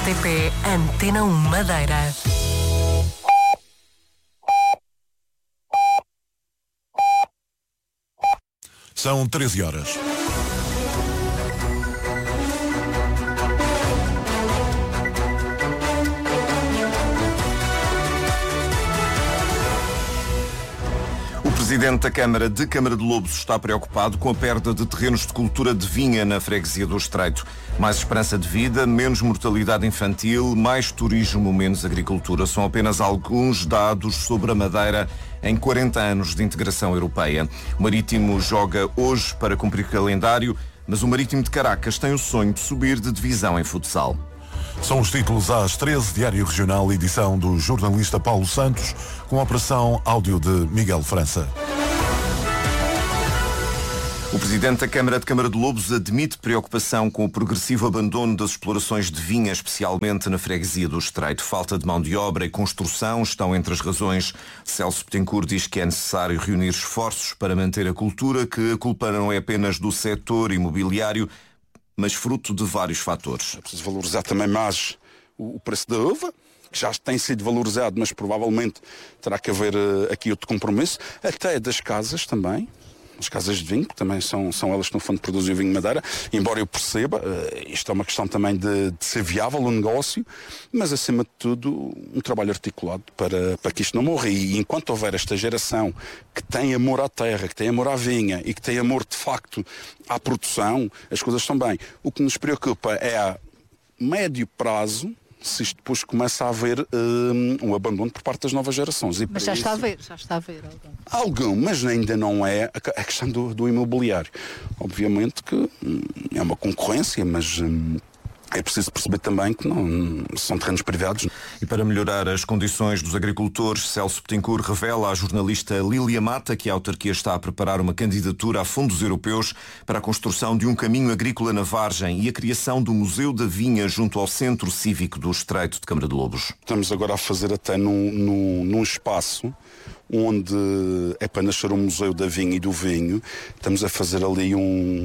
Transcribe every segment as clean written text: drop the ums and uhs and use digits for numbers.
RTP Antena 1 Madeira. São 13 horas. O presidente da Câmara de Lobos está preocupado com a perda de terrenos de cultura de vinha na freguesia do Estreito. Mais esperança de vida, menos mortalidade infantil, mais turismo, menos agricultura. São apenas alguns dados sobre a Madeira em 40 anos de integração europeia. O Marítimo joga hoje para cumprir calendário, mas o Marítimo de Caracas tem o sonho de subir de divisão em futsal. São os títulos às 13, Diário Regional, edição do jornalista Paulo Santos, com a operação áudio de Miguel França. O presidente da Câmara de Lobos admite preocupação com o progressivo abandono das explorações de vinha, especialmente na freguesia do Estreito. Falta de mão de obra e construção estão entre as razões. Celso Betancourt diz que é necessário reunir esforços para manter a cultura, que a culpa não é apenas do setor imobiliário, mas fruto de vários fatores. É preciso valorizar também mais o preço da uva, que já tem sido valorizado, mas provavelmente terá que haver aqui outro compromisso, até das casas também. As casas de vinho, que também são elas que no fundo produzem o vinho de Madeira, embora eu perceba, isto é uma questão também de ser viável o negócio, mas acima de tudo um trabalho articulado para que isto não morra. E enquanto houver esta geração que tem amor à terra, que tem amor à vinha e que tem amor de facto à produção, as coisas estão bem. O que nos preocupa é a médio prazo, se isto depois começa a haver um abandono por parte das novas gerações. E mas já está a ver algum, mas ainda não é a questão do imobiliário. Obviamente que é uma concorrência, mas é preciso perceber também que não são terrenos privados. E para melhorar as condições dos agricultores, Celso Betancourt revela à jornalista Lília Mata que a autarquia está a preparar uma candidatura a fundos europeus para a construção de um caminho agrícola na Vargem e a criação do Museu da Vinha junto ao Centro Cívico do Estreito de Câmara de Lobos. Estamos agora a fazer até num espaço onde é para nascer um museu da vinha e do vinho. Estamos a fazer ali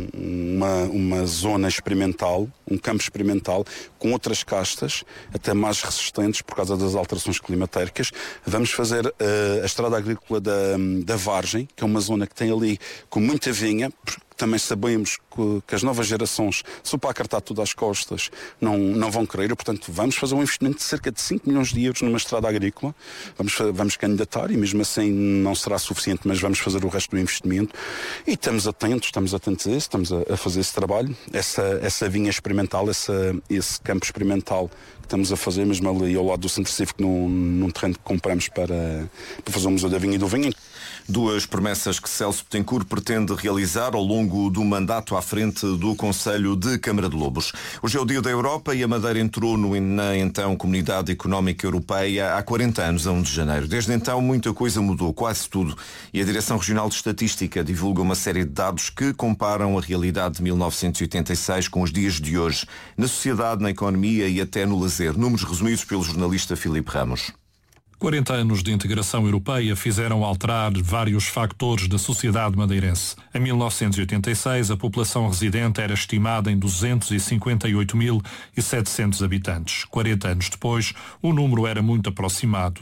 uma zona experimental, um campo experimental, com outras castas, até mais resistentes por causa das alterações climatéricas. Vamos fazer a estrada agrícola da Vargem, que é uma zona que tem ali com muita vinha, também sabemos que as novas gerações, se o para acartar tudo às costas, não vão querer. Portanto, vamos fazer um investimento de cerca de 5 milhões de euros numa estrada agrícola. Vamos candidatar e mesmo assim não será suficiente, mas vamos fazer o resto do investimento. E estamos atentos a isso, estamos a fazer esse trabalho, essa vinha experimental, esse campo experimental que estamos a fazer, mesmo ali ao lado do Centro Cívico, num terreno que compramos para fazer o Museu da Vinha e do Vinho. Duas promessas que Celso Betancourt pretende realizar ao longo do mandato à frente do Conselho de Câmara de Lobos. Hoje é o Dia da Europa e a Madeira entrou na então Comunidade Económica Europeia há 40 anos, a 1 de janeiro. Desde então muita coisa mudou, quase tudo. E a Direção Regional de Estatística divulga uma série de dados que comparam a realidade de 1986 com os dias de hoje, na sociedade, na economia e até no lazer. Números resumidos pelo jornalista Filipe Ramos. 40 anos de integração europeia fizeram alterar vários fatores da sociedade madeirense. Em 1986, a população residente era estimada em 258.700 habitantes. 40 anos depois, o número era muito aproximado,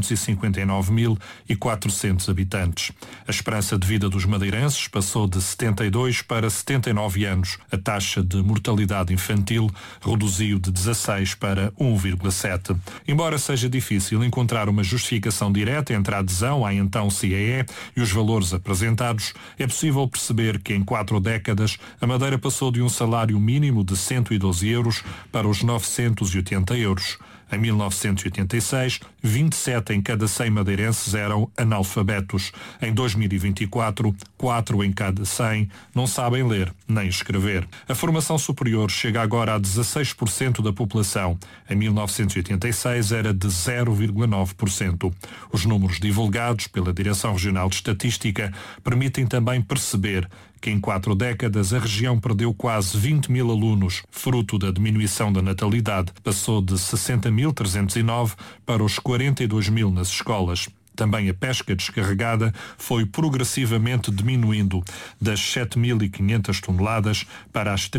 259.400 habitantes. A esperança de vida dos madeirenses passou de 72 para 79 anos. A taxa de mortalidade infantil reduziu de 16 para 1,7. Embora seja difícil encontrar uma justificação direta entre a adesão à então CEE e os valores apresentados, é possível perceber que em 4 décadas a Madeira passou de um salário mínimo de 112 euros para os 980 euros. Em 1986, 27 em cada 100 madeirenses eram analfabetos. Em 2024, 4 em cada 100 não sabem ler nem escrever. A formação superior chega agora a 16% da população. Em 1986 era de 0,9%. Os números divulgados pela Direção Regional de Estatística permitem também perceber que em 4 décadas a região perdeu quase 20.000 alunos, fruto da diminuição da natalidade. Passou de 60.309 para os 42.000 nas escolas. Também a pesca descarregada foi progressivamente diminuindo das 7.500 toneladas para as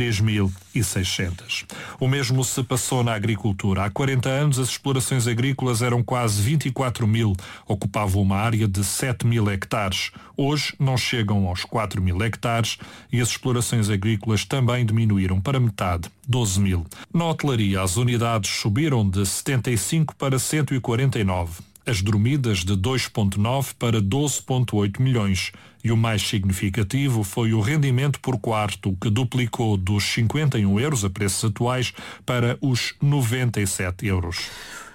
3.600. O mesmo se passou na agricultura. Há 40 anos as explorações agrícolas eram quase 24.000, ocupavam uma área de 7.000 hectares. Hoje não chegam aos 4.000 hectares e as explorações agrícolas também diminuíram para metade, 12.000. Na hotelaria as unidades subiram de 75 para 149. As dormidas de 2,9 para 12,8 milhões. E o mais significativo foi o rendimento por quarto, que duplicou dos 51 euros a preços atuais para os 97 euros.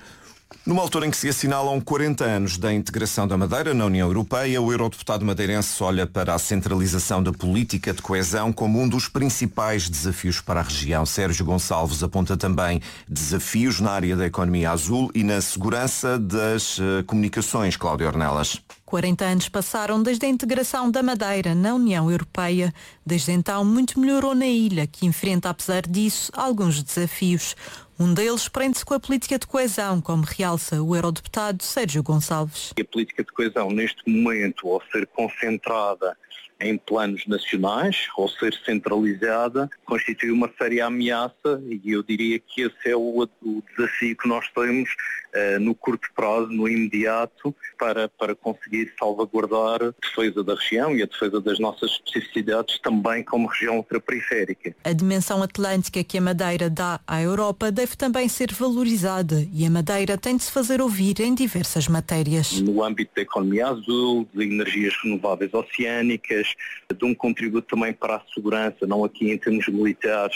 Numa altura em que se assinalam 40 anos da integração da Madeira na União Europeia, o eurodeputado madeirense olha para a centralização da política de coesão como um dos principais desafios para a região. Sérgio Gonçalves aponta também desafios na área da economia azul e na segurança das comunicações. Cláudia Ornelas. 40 anos passaram desde a integração da Madeira na União Europeia. Desde então, muito melhorou na ilha, que enfrenta, apesar disso, alguns desafios. Um deles prende-se com a política de coesão, como realça o eurodeputado Sérgio Gonçalves. A política de coesão, neste momento, ao ser concentrada em planos nacionais, ou ser centralizada, constitui uma séria ameaça e eu diria que esse é o desafio que nós temos no curto prazo, no imediato, para conseguir salvaguardar a defesa da região e a defesa das nossas especificidades também como região ultraperiférica. A dimensão atlântica que a Madeira dá à Europa deve também ser valorizada e a Madeira tem de se fazer ouvir em diversas matérias. No âmbito da economia azul, de energias renováveis oceânicas, de um contributo também para a segurança, não aqui em termos militares,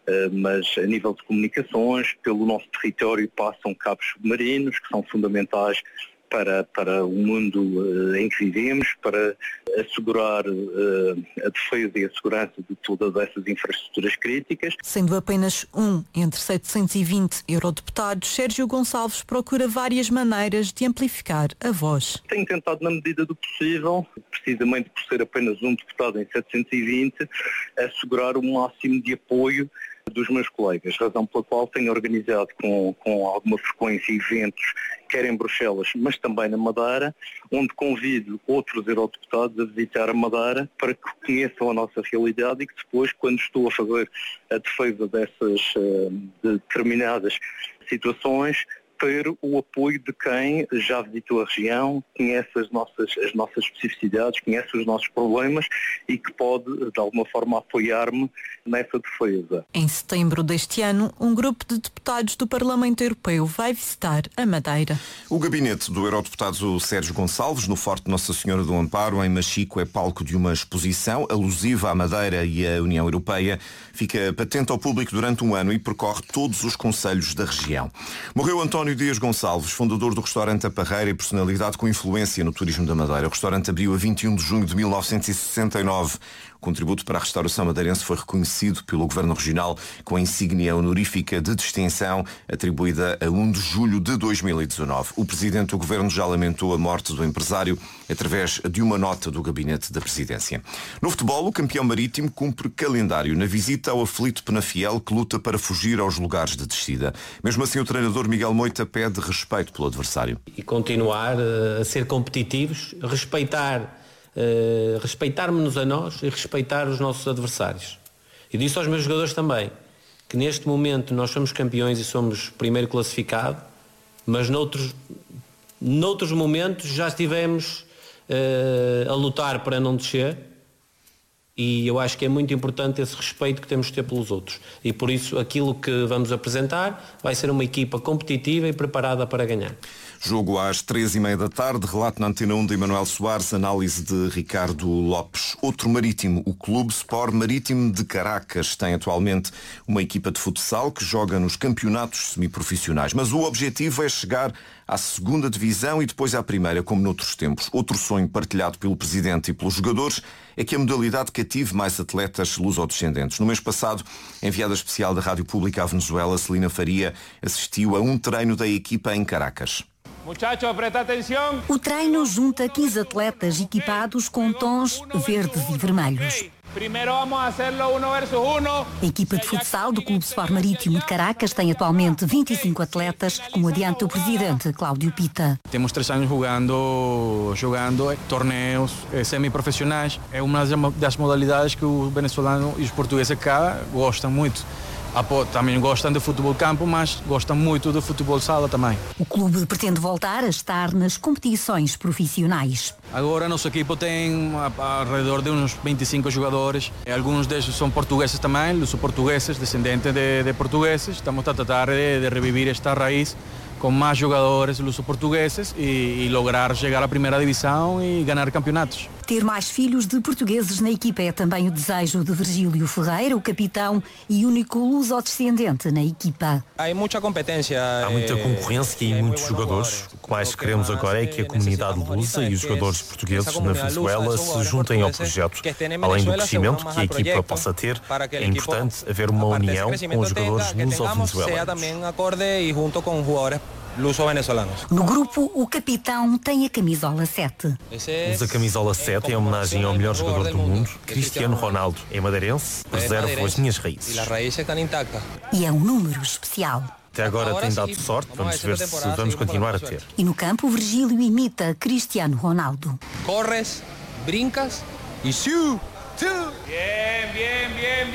mas a nível de comunicações, pelo nosso território passam cabos submarinos, que são fundamentais para o mundo em que vivemos, para assegurar a defesa e a segurança de todas essas infraestruturas críticas. Sendo apenas um entre 720 eurodeputados, Sérgio Gonçalves procura várias maneiras de amplificar a voz. Tenho tentado, na medida do possível, precisamente por ser apenas um deputado em 720, assegurar o máximo de apoio dos meus colegas, razão pela qual tenho organizado com alguma frequência eventos, quer em Bruxelas, mas também na Madeira, onde convido outros eurodeputados a visitar a Madeira para que conheçam a nossa realidade e que depois, quando estou a fazer a defesa dessas determinadas situações, ter o apoio de quem já visitou a região, conhece as nossas especificidades, conhece os nossos problemas e que pode, de alguma forma, apoiar-me nessa defesa. Em setembro deste ano, um grupo de deputados do Parlamento Europeu vai visitar a Madeira. O gabinete do eurodeputado Sérgio Gonçalves, no Forte Nossa Senhora do Amparo, em Machico, é palco de uma exposição alusiva à Madeira e à União Europeia. Fica patente ao público durante um ano e percorre todos os concelhos da região. Morreu António Dias Gonçalves, fundador do restaurante A Parreira e personalidade com influência no turismo da Madeira. O restaurante abriu a 21 de junho de 1969. O contributo para a restauração madeirense foi reconhecido pelo Governo Regional com a insígnia honorífica de distinção atribuída a 1 de julho de 2019. O Presidente do Governo já lamentou a morte do empresário através de uma nota do Gabinete da Presidência. No futebol, o campeão marítimo cumpre calendário na visita ao aflito Penafiel, que luta para fugir aos lugares de descida. Mesmo assim, o treinador Miguel Moita pede respeito pelo adversário. E continuar a ser competitivos, respeitar-nos a nós e respeitar os nossos adversários. E disse aos meus jogadores também que neste momento nós somos campeões e somos primeiro classificado, mas noutros momentos já estivemos a lutar para não descer e eu acho que é muito importante esse respeito que temos de ter pelos outros. E por isso aquilo que vamos apresentar vai ser uma equipa competitiva e preparada para ganhar. Jogo às 3h30 da tarde, relato na Antena 1 de Emanuel Soares, análise de Ricardo Lopes. Outro marítimo, o Clube Sport Marítimo de Caracas, tem atualmente uma equipa de futsal que joga nos campeonatos semiprofissionais. Mas o objetivo é chegar à segunda divisão e depois à primeira, como noutros tempos. Outro sonho partilhado pelo Presidente e pelos jogadores é que a modalidade cative mais atletas lusodescendentes. No mês passado, a enviada especial da Rádio Pública à Venezuela, Celina Faria, assistiu a um treino da equipa em Caracas. O treino junta 15 atletas equipados com tons verdes e vermelhos. A equipa de futsal do Clube Sport Marítimo de Caracas tem atualmente 25 atletas, como adianta o presidente Cláudio Pita. Temos 3 anos jogando torneios semiprofissionais. É uma das modalidades que o venezuelano e os portugueses cá gostam muito. Também gostam de futebol campo, mas gostam muito de futebol sala também. O clube pretende voltar a estar nas competições profissionais. Agora nosso equipo tem alrededor de uns 25 jogadores. Alguns desses são portugueses também, luso-portugueses, descendentes de portugueses. Estamos a tratar de revivir esta raiz com mais jogadores luso-portugueses e lograr chegar à primeira divisão e ganhar campeonatos. Ter mais filhos de portugueses na equipa é também o desejo de Virgílio Ferreira, o capitão e único luso-descendente na equipa. Há muita concorrência e muitos jogadores. O que mais queremos agora é que a comunidade lusa e os jogadores portugueses na Venezuela se juntem ao projeto. Além do crescimento que a equipa possa ter, é importante haver uma união com os jogadores luso-venezuelanos. No grupo, o capitão tem a camisola 7. Usa a camisola 7 em homenagem ao melhor jogador do mundo, Cristiano Ronaldo. É madeirense, preservo as minhas raízes. E é um número especial. Até agora tem dado sorte, vamos ver se vamos continuar a ter. E no campo, Virgílio imita Cristiano Ronaldo. Corres, brincas e xiu! Bien.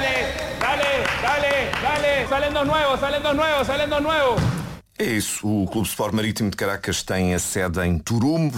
Dale. Salen dos nuevos. É isso, o Clube Sport Marítimo de Caracas tem a sede em Turum,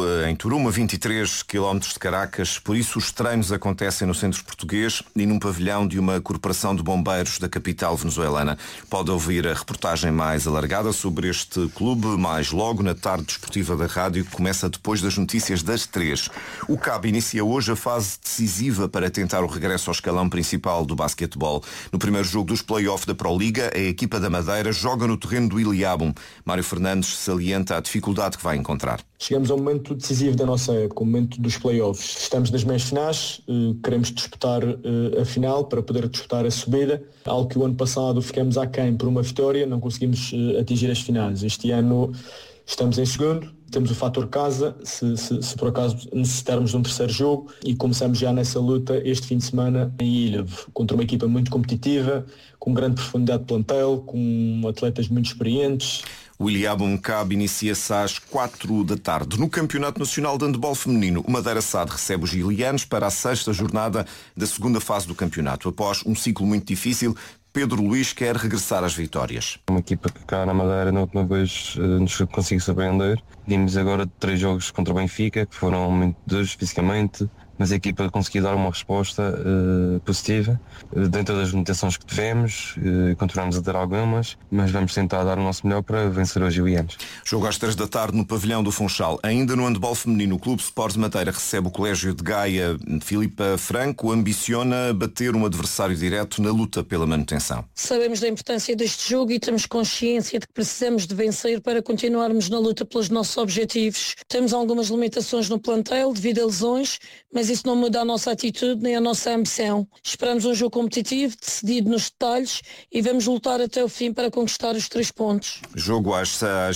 a 23 km de Caracas, por isso os treinos acontecem no centro português e num pavilhão de uma corporação de bombeiros da capital venezuelana. Pode ouvir a reportagem mais alargada sobre este clube mais logo na tarde desportiva da rádio, que começa depois das notícias das 3. O CAB inicia hoje a fase decisiva para tentar o regresso ao escalão principal do basquetebol. No primeiro jogo dos play-off da Proliga, a equipa da Madeira joga no terreno do Iliabum. Mário Fernandes salienta a dificuldade que vai encontrar. Chegamos ao momento decisivo da nossa época, o momento dos play-offs. Estamos nas meias finais, queremos disputar a final para poder disputar a subida, algo que o ano passado ficamos aquém por uma vitória, não conseguimos atingir as finais. Este ano estamos em segundo, temos o fator casa, se por acaso necessitarmos de um terceiro jogo, e começamos já nessa luta este fim de semana em Ilhavo, contra uma equipa muito competitiva, com grande profundidade de plantel, com atletas muito experientes. O Iliabum CAB inicia-se às 4 da tarde. No Campeonato Nacional de Handebol Feminino, o Madeira SAD recebe os gilianos para a 6ª jornada da segunda fase do campeonato. Após um ciclo muito difícil, Pedro Luís quer regressar às vitórias. Uma equipa que cá na Madeira na última vez nos conseguiu surpreender. Vimos agora 3 jogos contra o Benfica, que foram muito duros fisicamente, mas a equipa conseguiu dar uma resposta positiva dentro das limitações que tivemos. Continuamos a dar algumas, mas vamos tentar dar o nosso melhor para vencer os gilianos. Jogo às 3 da tarde no pavilhão do Funchal. Ainda no handebol feminino, o Clube Sport Madeira recebe o Colégio de Gaia. Filipa Franco ambiciona bater um adversário direto na luta pela manutenção. Sabemos da importância deste jogo e temos consciência de que precisamos de vencer para continuarmos na luta pelos nossos objetivos. Temos algumas limitações no plantel devido a lesões, mas isso não muda a nossa atitude nem a nossa ambição. Esperamos um jogo competitivo, decidido nos detalhes, e vamos lutar até o fim para conquistar os 3 pontos. Jogo às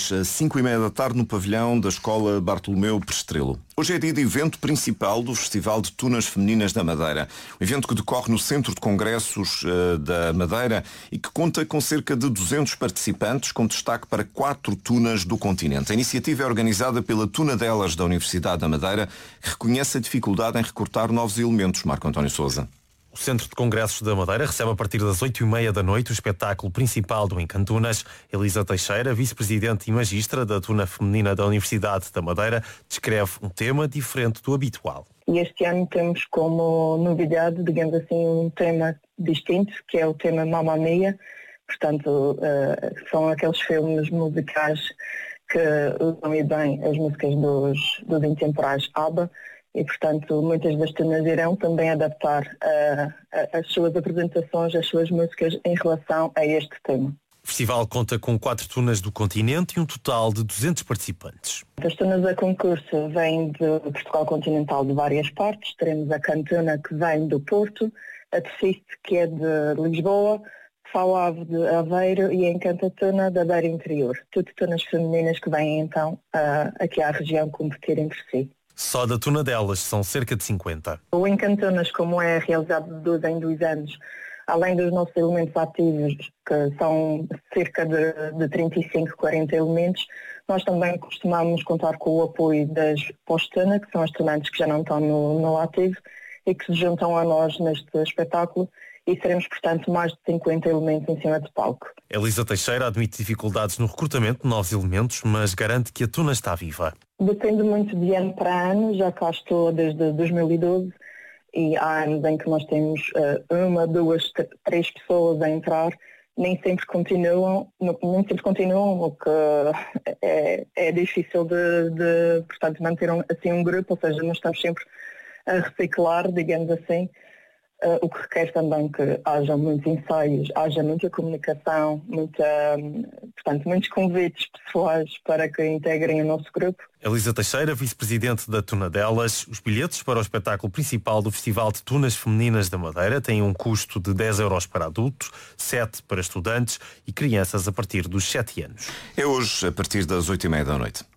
5:30 da tarde no pavilhão da Escola Bartolomeu Prestrelo. Hoje é dia de evento principal do Festival de Tunas Femininas da Madeira. Um evento que decorre no Centro de Congressos da Madeira e que conta com cerca de 200 participantes, com destaque para 4 tunas do continente. A iniciativa é organizada pela Tunadelas da Universidade da Madeira, que reconhece a dificuldade em recrutar novos elementos. Marco António Sousa. O Centro de Congressos da Madeira recebe a partir das 8:30 da noite o espetáculo principal do Encantunas. Elisa Teixeira, vice-presidente e magistra da Tuna Feminina da Universidade da Madeira, descreve um tema diferente do habitual. E este ano temos como novidade, digamos assim, um tema distinto, que é o tema Mamma Mia. Portanto, são aqueles filmes musicais que usam bem as músicas dos intemporais ABBA. E, portanto, muitas das tunas irão também adaptar as suas apresentações, as suas músicas em relação a este tema. O festival conta com 4 tunas do continente e um total de 200 participantes. As tunas a concurso vêm de Portugal continental de várias partes. Teremos a Cantuna, que vem do Porto, a Tefiste, que é de Lisboa, Fauave de Aveiro e a Encantatuna da Beira Interior. Tudo tunas femininas que vêm então aqui à região competir entre si. Só da Tunadelas são cerca de 50. O Encantunas, como é realizado de 2 em 2 anos, além dos nossos elementos ativos, que são cerca de 35, 40 elementos, nós também costumamos contar com o apoio das pós-tuna, que são estudantes que já não estão no ativo e que se juntam a nós neste espetáculo, e seremos, portanto, mais de 50 elementos em cima de palco. Elisa Teixeira admite dificuldades no recrutamento de novos elementos, mas garante que a Tuna está viva. Depende muito de ano para ano, já cá estou desde 2012 e há anos em que nós temos 1, 2, 3 pessoas a entrar, nem sempre continuam, o que é difícil de portanto, manter assim um grupo, ou seja, nós estamos sempre a reciclar, digamos assim. O que requer também que haja muitos ensaios, haja muita comunicação, portanto, muitos convites pessoais para que integrem o nosso grupo. Elisa Teixeira, vice-presidente da Tunadelas. Os bilhetes para o espetáculo principal do Festival de Tunas Femininas da Madeira têm um custo de 10 euros para adultos, 7 para estudantes e crianças a partir dos 7 anos. É hoje, a partir das 8h30 da noite.